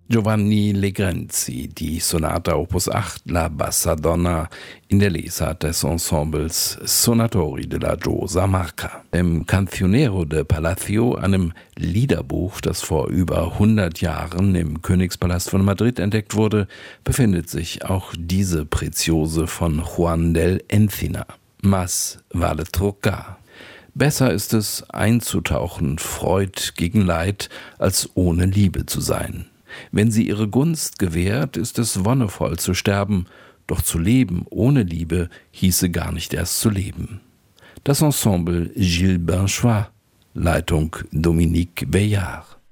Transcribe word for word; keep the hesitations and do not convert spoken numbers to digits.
Giovanni Legrenzi, die Sonata Opus acht La Bassa Donna in der Lesart des Ensembles Sonatori della Giosa Marca. Im Cancionero de Palacio, einem Liederbuch, das vor über hundert Jahren im Königspalast von Madrid entdeckt wurde, befindet sich auch diese Preziose von Juan del Encina. Más vale trocar. Besser ist es, einzutauchen, Freud gegen Leid, als ohne Liebe zu sein. Wenn sie ihre Gunst gewährt, ist es wonnevoll zu sterben, doch zu leben ohne Liebe hieße gar nicht erst zu leben. Das Ensemble Gilles Binchois, Leitung Dominique Beillard.